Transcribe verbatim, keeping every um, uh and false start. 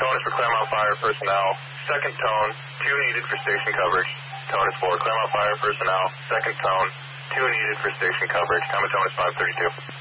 Tone is for Claremont Fire personnel. Second tone, two needed for station coverage. Tone is for Claremont Fire personnel. Second tone, two needed for station coverage. Common tone is five thirty-two.